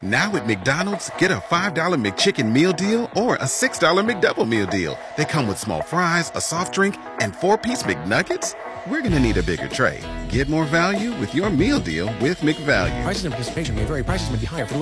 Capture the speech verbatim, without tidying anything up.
Now at McDonald's, get a five dollar McChicken meal deal or a six dollar McDouble meal deal. They come with small fries, a soft drink, and four-piece McNuggets. We're going to need a bigger tray. Get more value with your meal deal with McValue. Prices and participation may vary. Prices may be higher for